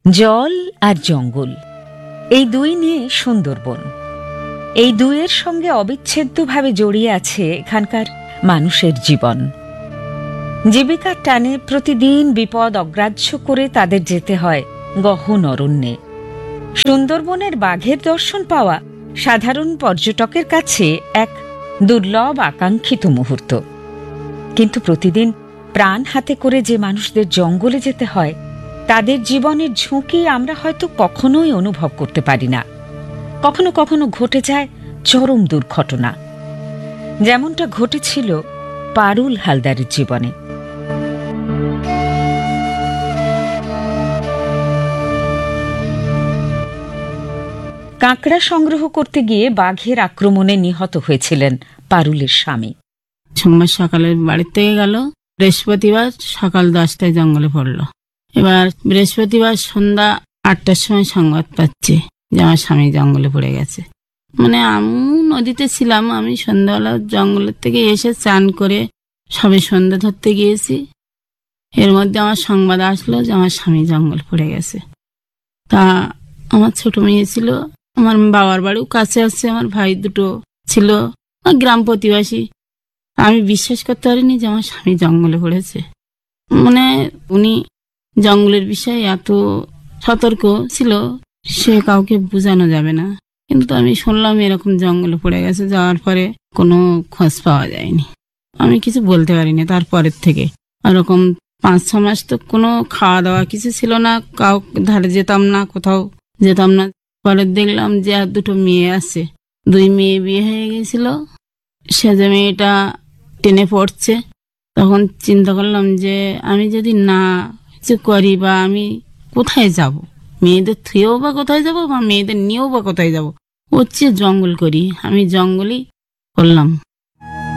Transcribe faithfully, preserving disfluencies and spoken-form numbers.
জল আর জঙ্গল, এই দুই নিয়ে সুন্দরবন। এই দুইয়ের সঙ্গে অবিচ্ছেদ্যভাবে জড়িয়ে আছে এখানকার মানুষের জীবন। জীবিকার টানে প্রতিদিন বিপদ অগ্রাহ্য করে তাদের যেতে হয় গহন অরণ্যে। সুন্দরবনের বাঘের দর্শন পাওয়া সাধারণ পর্যটকের কাছে এক দুর্লভ আকাঙ্ক্ষিত মুহূর্ত। কিন্তু প্রতিদিন প্রাণ হাতে করে যে মানুষদের জঙ্গলে যেতে হয়, তাদের জীবনের ঝুঁকি আমরা হয়তো কখনোই অনুভব করতে পারি না। কখনো কখনো ঘটে যায় চরম দুর্ঘটনা, যেমনটা ঘটেছিল পারুল হালদারের জীবনে। কাঁকড়া সংগ্রহ করতে গিয়ে বাঘের আক্রমণে নিহত হয়েছিলেন পারুলের স্বামী। সোমবার সকালে বাড়ির থেকে গেল, বৃহস্পতিবার সকাল দশটায় জঙ্গলে পড়লো। এবার বৃহস্পতিবার সন্ধ্যা আটটার সময় সংবাদ পাচ্ছে যে আমার স্বামী জঙ্গলে পড়ে গেছে। মানে আমি নদীতে ছিলাম, আমি সন্ধ্যাবেলা জঙ্গলের থেকে এসে চান করে সবে সন্ধ্যা ধরতে গিয়েছি। এর মধ্যে আমার সংবাদ আসলো যে আমার স্বামী জঙ্গল পড়ে গেছে। তা আমার ছোট মেয়ে ছিল, আমার বাবার বাড়িও কাছে আছে, আমার ভাই দুটো ছিল, গ্রাম প্রতিবাসী। আমি বিশ্বাস করতে পারিনি যে আমার স্বামী জঙ্গলে পড়েছে। মানে উনি জঙ্গলের বিষয়ে এত সতর্ক ছিল, সে কাউকে বোঝানো যাবে না। কিন্তু আমি শুনলাম এরকম জঙ্গলে পড়ে গেছে, যাওয়ার পরে কোনো খোঁজ পাওয়া যায়নি। আমি কিছু বলতে পারিনি তারপরের থেকে। এরকম পাঁচ ছ মাস তো কোনো খাওয়া দাওয়া কিছু ছিল না, কাউ ধারে যেতাম না, কোথাও যেতাম না। পরে দেখলাম যে আর দুটো মেয়ে আছে, দুই মেয়ে বিয়ে হয়ে গেছিল, সে যে মেয়েটা টেনে পড়ছে। তখন চিন্তা করলাম যে আমি যদি না কিছু করি বা আমি কোথায় যাব, মেয়েদের থুয়েও বা কোথায় যাব, বা মেয়েদের নিয়েও বা কোথায় যাব, হচ্ছে জঙ্গল করি। আমি জঙ্গলই করলাম।